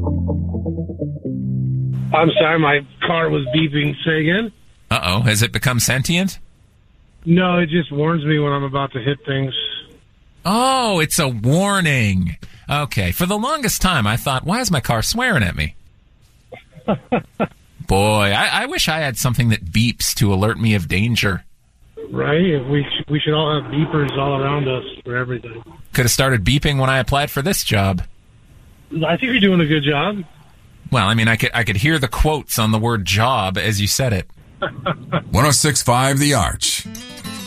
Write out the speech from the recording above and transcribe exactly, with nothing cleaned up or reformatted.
I'm sorry, my car was beeping. Say again? Uh-oh, has it become sentient? No, it just warns me when I'm about to hit things. Oh, it's a warning. Okay, for the longest time I thought, why is my car swearing at me? Boy, I, I wish I had something that beeps to alert me of danger. Right? We, sh- we should all have beepers all around us for everything. Could have started beeping when I applied for this job. I think you're doing a good job. Well, I mean, I could I could hear the quotes on the word job as you said it. one oh six point five The Arch.